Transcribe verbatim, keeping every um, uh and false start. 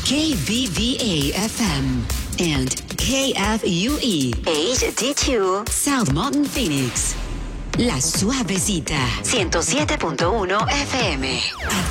K B V A F M and K F U E H D two South Mountain Phoenix. La Suavecita ciento siete punto uno F M.